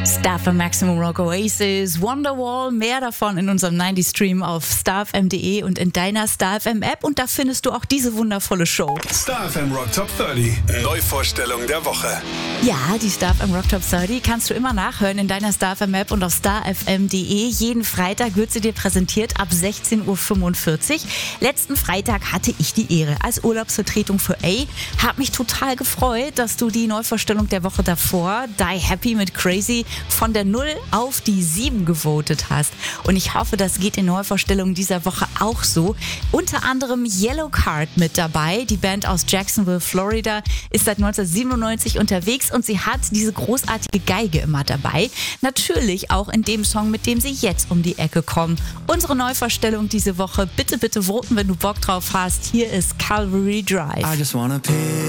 Starfm Maximum Rock Oasis, Wonderwall, mehr davon in unserem 90s Stream auf starfm.de und in deiner Starfm App, und da findest du auch diese wundervolle Show. Starfm Rock Top 30, Neuvorstellung der Woche. Ja, die Starfm Rock Top 30 kannst du immer nachhören in deiner Starfm App und auf starfm.de. Jeden Freitag wird sie dir präsentiert ab 16:45 Uhr. Letzten Freitag hatte ich die Ehre als Urlaubsvertretung für A. Hab mich total gefreut, dass du die Neuvorstellung der Woche davor, Die Happy mit Crazy, von der 0 auf die 7 gewotet hast. Und ich hoffe, das geht in Neuvorstellungen dieser Woche auch so. Unter anderem Yellow Card mit dabei. Die Band aus Jacksonville, Florida, ist seit 1997 unterwegs und sie hat diese großartige Geige immer dabei. Natürlich auch in dem Song, mit dem sie jetzt um die Ecke kommen. Unsere Neuvorstellung diese Woche. Bitte, bitte voten, wenn du Bock drauf hast. Hier ist Calvary Drive. I just wanna pick